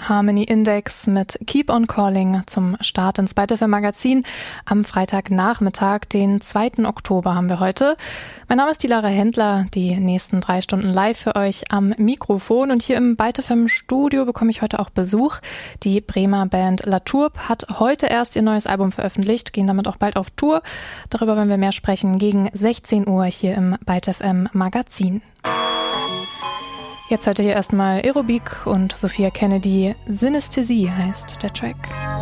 Harmony Index mit Keep on Calling zum Start ins Byte FM Magazin. Am Freitagnachmittag, den 2. Oktober haben wir heute. Mein Name ist die Lara Händler, die nächsten 3 Stunden live für euch am Mikrofon. Und hier im Byte FM Studio bekomme ich heute auch Besuch. Die Bremer Band La Tourbe hat heute erst ihr neues Album veröffentlicht, gehen damit auch bald auf Tour. Darüber wollen wir mehr sprechen gegen 16 Uhr hier im Byte FM Magazin. Jetzt heute hier erstmal Aerobik und Sophia Kennedy. Synästhesie heißt der Track.